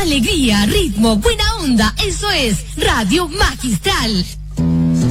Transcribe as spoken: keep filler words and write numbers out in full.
alegría, ritmo, buena onda. Eso es Radio Magistral.